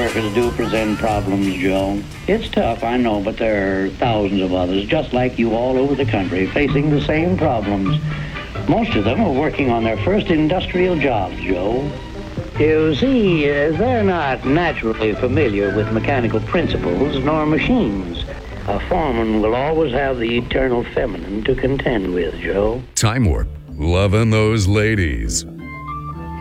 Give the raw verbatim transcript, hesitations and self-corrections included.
workers do present problems, Joe. It's tough, I know, but there are thousands of others just like you all over the country facing the same problems. Most of them are working on their first industrial jobs, Joe. You see, uh, they're not naturally familiar with mechanical principles nor machines. A foreman will always have the eternal feminine to contend with, Joe. Time Warp. Loving those ladies.